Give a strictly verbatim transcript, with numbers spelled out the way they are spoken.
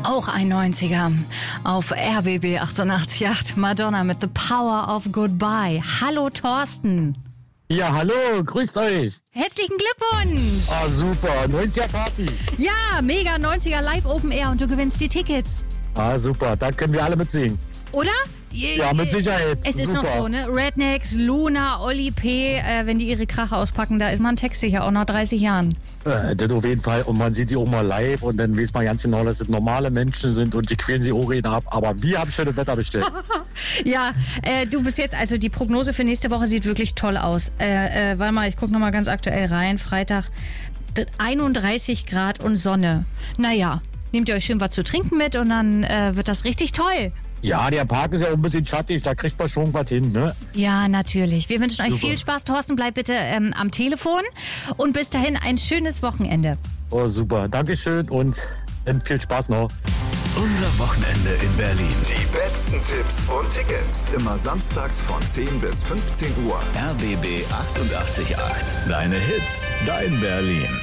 Auch ein neunziger auf R B B achtundachtzig Komma acht. Madonna mit The Power of Goodbye. Hallo Thorsten. Ja, hallo, grüßt euch. Herzlichen Glückwunsch. Ah, super, neunziger Party. Ja, mega neunziger Live Open Air und du gewinnst die Tickets. Ah, super, da können wir alle mitsingen. Oder? Ja, mit Sicherheit. Es ist super. noch so, ne? Rednecks, Luna, Oli P., äh, wenn die ihre Krache auspacken, da ist man textsicher, auch nach dreißig Jahren. Äh, das auf jeden Fall. Und man sieht die auch mal live und dann weiß man ganz genau, dass es normale Menschen sind und die quälen sie auch ab. Aber wir haben schönes Wetter bestellt. Ja, äh, du bist jetzt, also die Prognose für nächste Woche sieht wirklich toll aus. Äh, äh, warte mal, ich gucke nochmal ganz aktuell rein. Freitag einunddreißig Grad und Sonne. Naja, nehmt ihr euch schön was zu trinken mit und dann äh, wird das richtig toll. Ja, der Park ist ja auch ein bisschen schattig, da kriegt man schon was hin, ne? Ja, natürlich. Wir wünschen euch Super. viel Spaß. Thorsten, bleib bitte ähm, am Telefon und bis dahin ein schönes Wochenende. Oh, super. Dankeschön und dann viel Spaß noch. Unser Wochenende in Berlin. Die besten Tipps und Tickets. Immer samstags von zehn bis fünfzehn Uhr. R B B achtundachtzig Komma acht. Deine Hits, dein Berlin.